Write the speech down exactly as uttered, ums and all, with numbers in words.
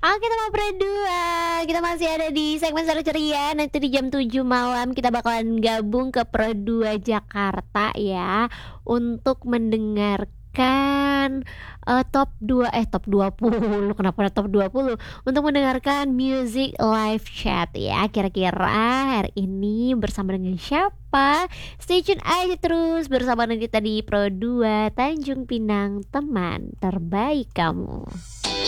Oke teman Pro dua, kita masih ada di segmen Seru Ceria. Nanti di jam tujuh malam kita bakalan gabung ke Pro dua Jakarta ya, untuk mendengarkan eh, top dua eh top dua puluh. Kenapa ada top dua puluh? Untuk mendengarkan music live chat ya. Kira-kira hari ini bersama dengan siapa? Stay tune aja terus bersama dengan kita di Pro dua Tanjung Pinang, teman terbaik kamu.